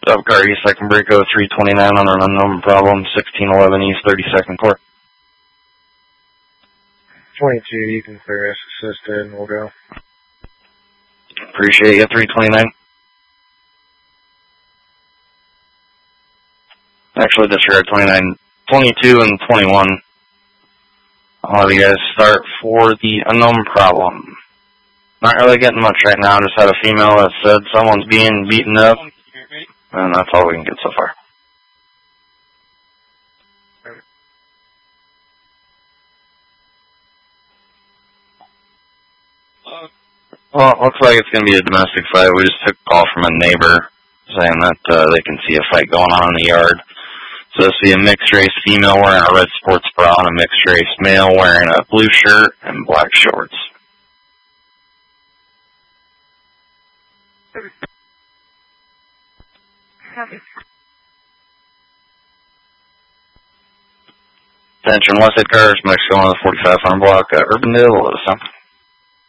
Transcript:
Car East, Second Braco, 329 on an unknown problem, 1611 East, 32nd Court. 22, you can clear us assisted, and we'll go. Appreciate you, 329. Actually, disregard 29, 22, and 21. I'll have you guys start for the unknown problem. Not really getting much right now. Just had a female that said someone's being beaten up, and that's all we can get so far. Well, it looks like it's going to be a domestic fight. We just took a call from a neighbor saying that they can see a fight going on in the yard. So this will be a mixed-race female wearing a red sports bra and a mixed-race male wearing a blue shirt and black shorts. Attention, Westside Cars, Mexico on the 45 Farm Block, Urbandale, let us know.